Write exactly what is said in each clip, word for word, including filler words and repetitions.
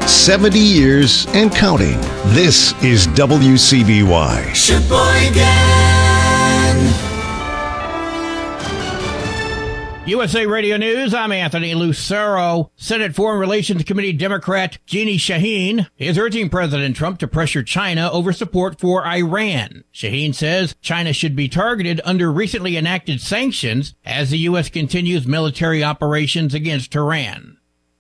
seventy years and counting. This is W C B Y. Sheboygan! U S A Radio News, I'm Anthony Lucero. Senate Foreign Relations Committee Democrat Jeannie Shaheen is urging President Trump to pressure China over support for Iran. Shaheen says China should be targeted under recently enacted sanctions as the U S continues military operations against Iran.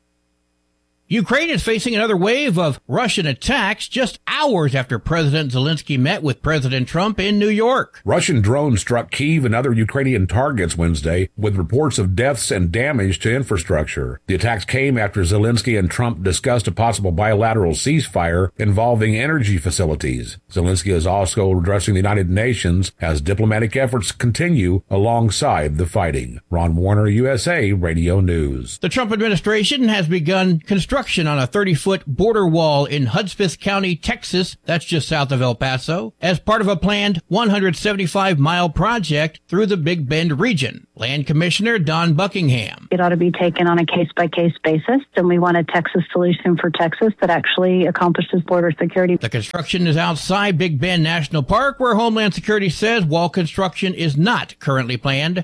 Ukraine is facing another wave of Russian attacks just hours after President Zelensky met with President Trump in New York. Russian drones struck Kyiv and other Ukrainian targets Wednesday, with reports of deaths and damage to infrastructure. The attacks came after Zelensky and Trump discussed a possible bilateral ceasefire involving energy facilities. Zelensky is also addressing the United Nations as diplomatic efforts continue alongside the fighting. Ron Warner, U S A Radio News. The Trump administration has begun construction on a thirty-foot border wall in Hudspeth County, Texas, that's just south of El Paso, as part of a planned one hundred seventy-five mile project through the Big Bend region. Land Commissioner Don Buckingham. It ought to be taken on a case-by-case basis, and we want a Texas solution for Texas that actually accomplishes border security. The construction is outside Big Bend National Park, where Homeland Security says wall construction is not currently planned.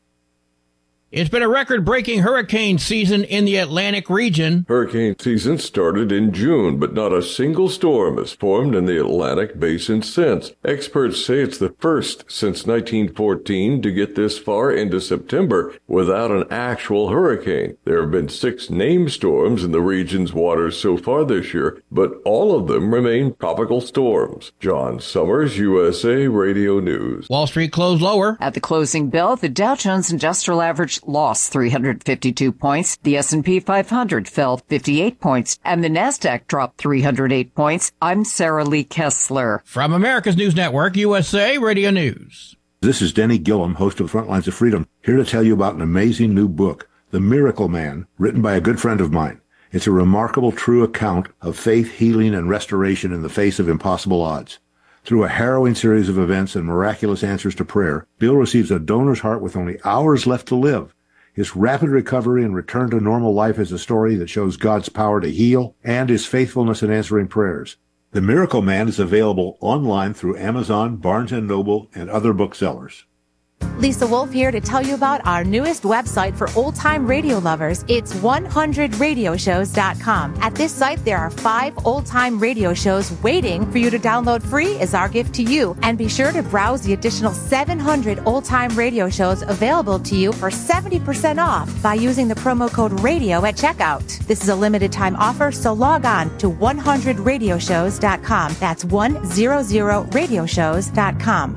It's been a record-breaking hurricane season in the Atlantic region. Hurricane season started in June, but not a single storm has formed in the Atlantic basin since. Experts say it's the first since nineteen fourteen to get this far into September without an actual hurricane. There have been six named storms in the region's waters so far this year, but all of them remain tropical storms. John Summers, U S A Radio News. Wall Street closed lower. At the closing bell, the Dow Jones Industrial Average lost three hundred fifty-two points, the S and P five hundred fell fifty-eight points, and the Nasdaq dropped three hundred eight points. I'm Sarah Lee Kessler. From America's News Network, U S A Radio News. This is Denny Gillum, host of Frontlines of Freedom, here to tell you about an amazing new book, The Miracle Man, written by a good friend of mine. It's a remarkable, true account of faith, healing, and restoration in the face of impossible odds. Through a harrowing series of events and miraculous answers to prayer, Bill receives a donor's heart with only hours left to live. His rapid recovery and return to normal life is a story that shows God's power to heal and his faithfulness in answering prayers. The Miracle Man is available online through Amazon, Barnes and Noble, and other booksellers. Lisa Wolf here to tell you about our newest website for old-time radio lovers. It's one hundred radio shows dot com. At this site, there are five old-time radio shows waiting for you to download free as our gift to you. And be sure to browse the additional seven hundred old-time radio shows available to you for seventy percent off by using the promo code RADIO at checkout. This is a limited-time offer, so log on to one hundred radio shows dot com. That's one hundred radio shows dot com.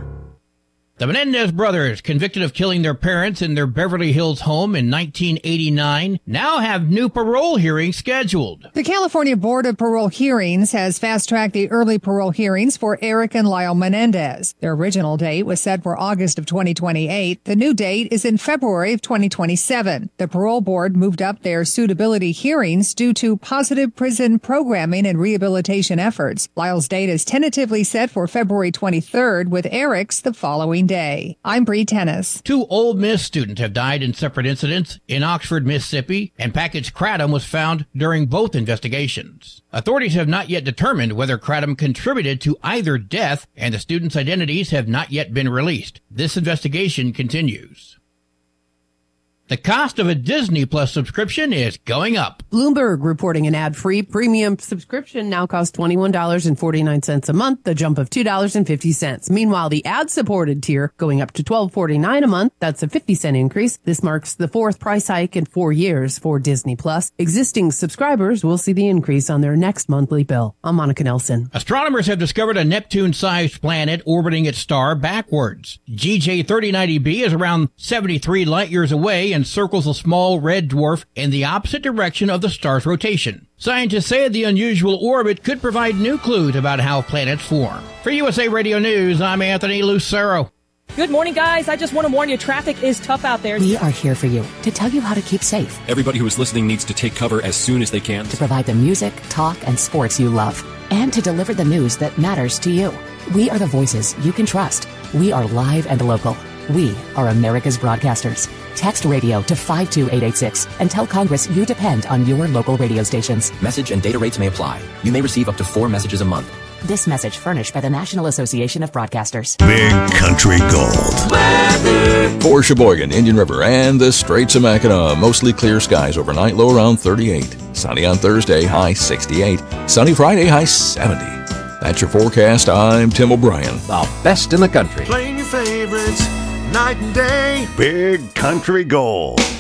The Menendez brothers, convicted of killing their parents in their Beverly Hills home in nineteen eighty-nine, now have new parole hearings scheduled. The California Board of Parole Hearings has fast-tracked the early parole hearings for Eric and Lyle Menendez. Their original date was set for August of twenty twenty-eight. The new date is in February of twenty twenty-seven. The parole board moved up their suitability hearings due to positive prison programming and rehabilitation efforts. Lyle's date is tentatively set for February twenty-third, with Eric's the following day. I'm Bree Tennis. Two Ole Miss students have died in separate incidents in Oxford, Mississippi, and packaged kratom was found during both investigations. Authorities have not yet determined whether kratom contributed to either death, and the students' identities have not yet been released. This investigation continues. The cost of a Disney Plus subscription is going up. Bloomberg reporting an ad-free premium subscription now costs twenty-one dollars and forty-nine cents a month, a jump of two dollars and fifty cents. Meanwhile, the ad-supported tier going up to twelve dollars and forty-nine cents a month. That's a fifty cent increase. This marks the fourth price hike in four years for Disney Plus. Existing subscribers will see the increase on their next monthly bill. I'm Monica Nelson. Astronomers have discovered a Neptune-sized planet orbiting its star backwards. G J thirty ninety b is around seventy-three light years away and circles a small red dwarf in the opposite direction of the star's rotation. Scientists say the unusual orbit could provide new clues about how planets form. For U S A Radio News, I'm Anthony Lucero. Good morning, guys. I just want to warn you, traffic is tough out there. We are here for you to tell you how to keep safe. Everybody who is listening needs to take cover as soon as they can. To provide the music, talk, and sports you love. And to deliver the news that matters to you. We are the voices you can trust. We are live and local. We are America's broadcasters. Text radio to five two eight eight six and tell Congress you depend on your local radio stations. Message and data rates may apply. You may receive up to four messages a month. This message furnished by the National Association of Broadcasters. Big Country Gold. For Sheboygan, Indian River, and the Straits of Mackinac, mostly clear skies overnight, low around thirty-eight. Sunny on Thursday, high sixty-eight. Sunny Friday, high seventy. That's your forecast. I'm Tim O'Brien. The best in the country. Playing your favorites night and day. Big Country Gold.